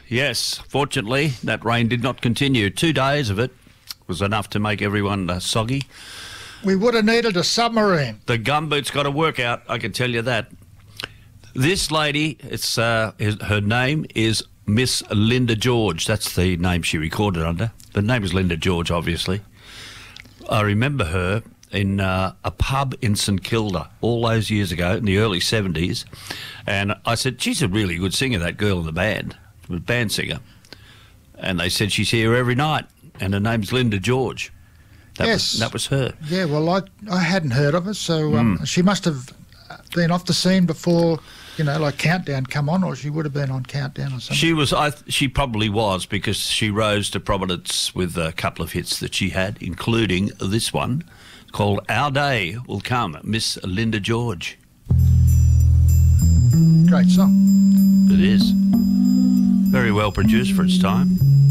Yes, fortunately, that rain did not continue. 2 days of it was enough to make everyone soggy. We would have needed a submarine. The gumboots got to work out, I can tell you that. This lady, her name is Miss Linda George. That's the name she recorded under. The name is Linda George, obviously. I remember her in a pub in St Kilda all those years ago in the early 70s. And I said, she's a really good singer, that girl in the band. She was a band singer. And they said she's here every night. And her name's Linda George. That was her. Yeah, well, I hadn't heard of her, so she must have been off the scene before, like Countdown come on, or she would have been on Countdown or something. She probably was, because she rose to prominence with a couple of hits that she had, including this one called Our Day Will Come, Miss Linda George. Great song. It is. Very well produced for its time.